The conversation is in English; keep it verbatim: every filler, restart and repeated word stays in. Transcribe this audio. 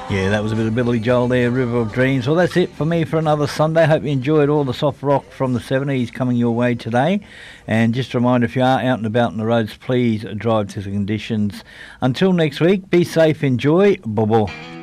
Yeah, that was a bit of Billy Joel there, River of Dreams. Well, that's it for me for another Sunday. Hope you enjoyed all the soft rock from the seventies coming your way today. And just a reminder, if you are out and about on the roads, please drive to the conditions. Until next week, be safe, enjoy. Bye-bye.